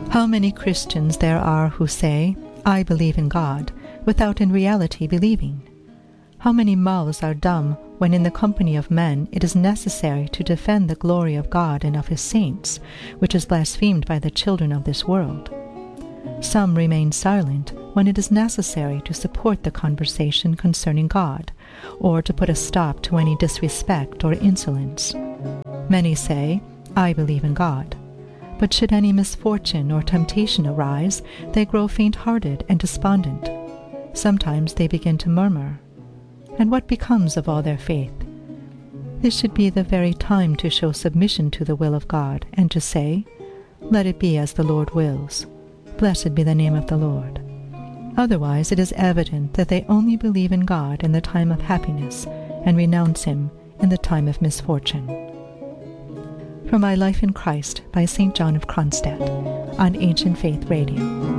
How many Christians there are who say, "I believe in God," without in reality believing? How many mouths are dumb when in the company of men it is necessary to defend the glory of God and of his saints, which is blasphemed by the children of this world? Some remain silent when it is necessary to support the conversation concerning God, or to put a stop to any disrespect or insolence. Many say, "I believe in God," but should any misfortune or temptation arise, they grow faint-hearted and despondent. Sometimes they begin to murmur. And what becomes of all their faith? This should be the very time to show submission to the will of God, and to say, "Let it be as the Lord wills. Blessed be the name of the Lord." Otherwise it is evident that they only believe in God in the time of happiness, and renounce him in the time of misfortune. From My Life in Christ by St. John of Kronstadt, on Ancient Faith Radio.